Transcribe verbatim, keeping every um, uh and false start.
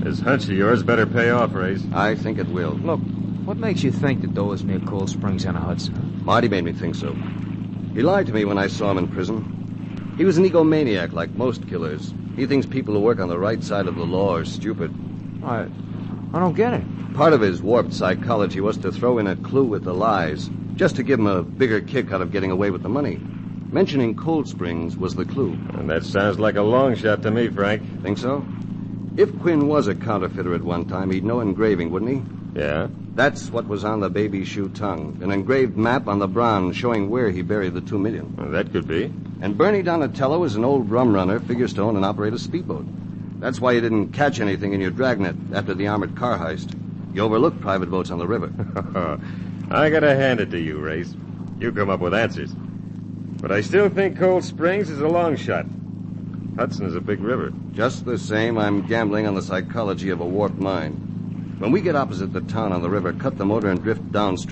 This hunch of yours better pay off, Race. I think it will. Look, what makes you think the door is near Cold Springs on the Hudson? Marty made me think so. He lied to me when I saw him in prison. He was an egomaniac like most killers. He thinks people who work on the right side of the law are stupid. I, I don't get it. Part of his warped psychology was to throw in a clue with the lies, just to give him a bigger kick out of getting away with the money. Mentioning Cold Springs was the clue. And that sounds like a long shot to me, Frank. Think so? If Quinn was a counterfeiter at one time, he'd know engraving, wouldn't he? Yeah? That's what was on the baby shoe tongue. An engraved map on the bronze showing where he buried the two million. Well, that could be. And Bernie Donatello is an old rum runner, figures to own and operate a speedboat. That's why you didn't catch anything in your dragnet after the armored car heist. You overlooked private boats on the river. I gotta hand it to you, Race. You come up with answers. But I still think Cold Springs is a long shot. Hudson is a big river. Just the same, I'm gambling on the psychology of a warped mind. When we get opposite the town on the river, cut the motor and drift downstream.